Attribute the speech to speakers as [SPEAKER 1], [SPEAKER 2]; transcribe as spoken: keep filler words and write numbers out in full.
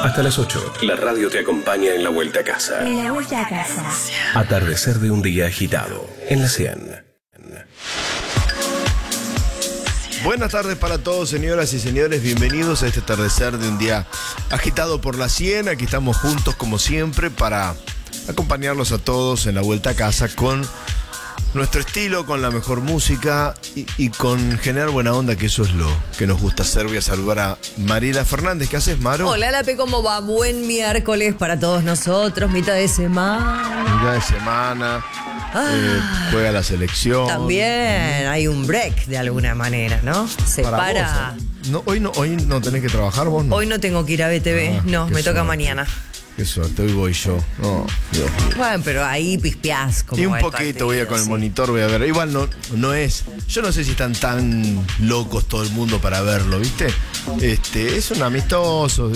[SPEAKER 1] Hasta las ocho, la radio te acompaña en la vuelta a casa.
[SPEAKER 2] En la vuelta a casa.
[SPEAKER 1] Atardecer de un día agitado, en la cien.
[SPEAKER 3] Buenas tardes para todos, señoras y señores. Bienvenidos a este atardecer de un día agitado por la cien. Aquí estamos juntos, como siempre, para acompañarlos a todos en la vuelta a casa con nuestro estilo, con la mejor música y, y con generar buena onda, que eso es lo que nos gusta hacer. Voy a saludar a Mariela Fernández. ¿Qué haces, Maro?
[SPEAKER 4] Hola, Lape, ¿cómo va? Buen miércoles para todos nosotros, mitad de semana.
[SPEAKER 3] Mitad de semana, ah, eh, juega la selección.
[SPEAKER 4] También hay un break de alguna manera, ¿no? Se
[SPEAKER 3] Para
[SPEAKER 4] para.
[SPEAKER 3] vos, ¿eh? no, hoy, no, hoy no tenés que trabajar vos, ¿no?
[SPEAKER 4] Hoy no tengo que ir a B T V,
[SPEAKER 3] Ah,
[SPEAKER 4] no, me
[SPEAKER 3] qué
[SPEAKER 4] toca
[SPEAKER 3] suerte.
[SPEAKER 4] mañana.
[SPEAKER 3] Qué suerte, hoy voy yo. No, Dios mío.
[SPEAKER 4] Bueno, pero ahí pispeás como
[SPEAKER 3] Y un
[SPEAKER 4] va el
[SPEAKER 3] poquito
[SPEAKER 4] partido,
[SPEAKER 3] voy a con el
[SPEAKER 4] sí.
[SPEAKER 3] monitor, voy a ver. Igual no, no es. Yo no sé si están tan locos todo el mundo para verlo, ¿viste? Este, es un amistoso.